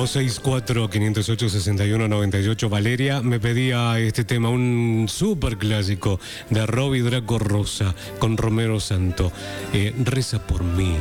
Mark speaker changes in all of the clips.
Speaker 1: 264-508-6198. Valeria me pedía este tema, un súper clásico de Robbie Draco Rosa con Romero Santo. Reza por mí.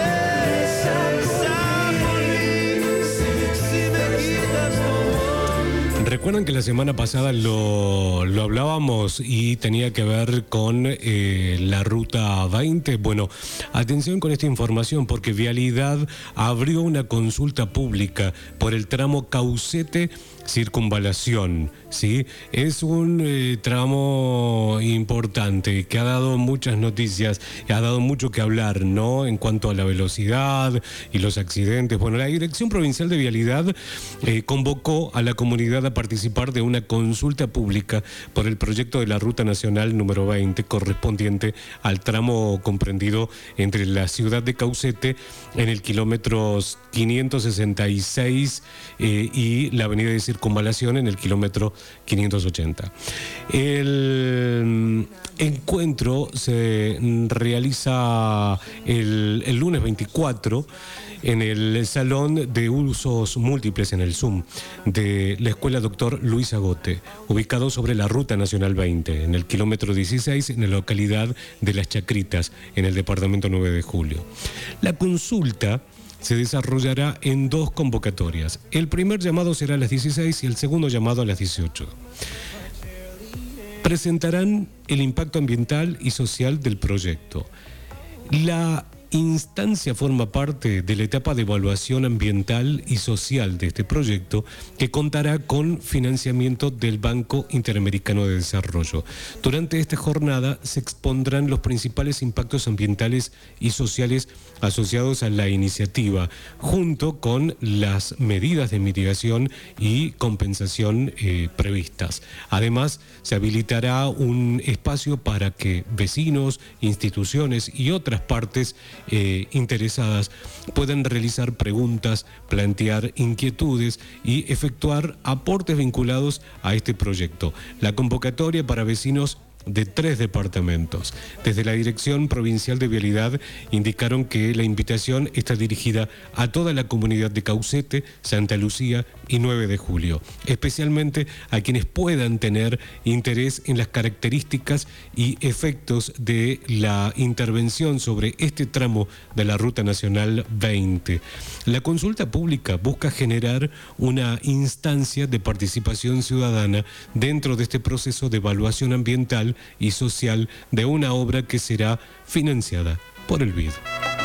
Speaker 1: Recuerdan que la semana pasada lo hablábamos y tenía que ver con la Ruta 20. Bueno, atención con esta información porque Vialidad abrió una consulta pública por el tramo Caucete Circunvalación, ¿sí? Es un tramo importante que ha dado muchas noticias, ha dado mucho que hablar, ¿no? En cuanto a la velocidad y los accidentes. Bueno, la Dirección Provincial de Vialidad convocó a la comunidad a participar de una consulta pública por el proyecto de la Ruta Nacional número 20, correspondiente al tramo comprendido entre la ciudad de Caucete en el kilómetro 566 y la avenida de Circunvalación en el kilómetro 580. El encuentro se realiza el lunes 24 en el Salón de Usos Múltiples en el Zoom de la Escuela Dr. Luis Agote, ubicado sobre la Ruta Nacional 20, en el kilómetro 16, en la localidad de Las Chacritas, en el departamento 9 de Julio. La consulta se desarrollará en dos convocatorias. El primer llamado será a las 16 y el segundo llamado a las 18. Presentarán el impacto ambiental y social del proyecto. La instancia forma parte de la etapa de evaluación ambiental y social de este proyecto, que contará con financiamiento del Banco Interamericano de Desarrollo. Durante esta jornada se expondrán los principales impactos ambientales y sociales asociados a la iniciativa, junto con las medidas de mitigación y compensación previstas. Además, se habilitará un espacio para que vecinos, instituciones y otras partes interesadas puedan realizar preguntas, plantear inquietudes y efectuar aportes vinculados a este proyecto. La convocatoria para vecinos de 3 departamentos. Desde la Dirección Provincial de Vialidad indicaron que la invitación está dirigida a toda la comunidad de Caucete, Santa Lucía y 9 de Julio, especialmente a quienes puedan tener interés en las características y efectos de la intervención sobre este tramo de la Ruta Nacional 20. La consulta pública busca generar una instancia de participación ciudadana dentro de este proceso de evaluación ambiental y social de una obra que será financiada por el BID.